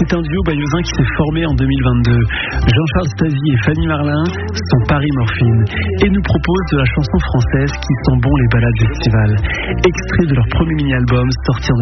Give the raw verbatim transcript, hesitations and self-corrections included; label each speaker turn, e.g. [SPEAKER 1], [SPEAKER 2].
[SPEAKER 1] c'est un duo bayeuxin qui s'est formé en deux mille vingt-deux. Jean-Charles Stasi et Fanny Marlin sont Paris Morphine et nous proposent de la chanson française qui sent bon les balades estivales. Extrait de leur premier mini-album sorti en